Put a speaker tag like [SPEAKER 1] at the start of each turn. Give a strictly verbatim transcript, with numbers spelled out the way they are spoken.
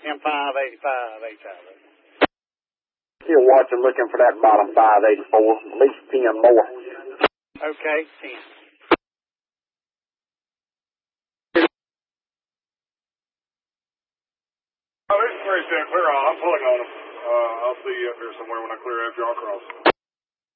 [SPEAKER 1] M five eighty-five, H I V.
[SPEAKER 2] Still watching, looking for that bottom five eighty-four, at least ten more.
[SPEAKER 1] Okay, ten.
[SPEAKER 3] Oh, there's three ten clear on. I'm pulling on them. Uh, I'll see you up here somewhere when I clear after y'all cross.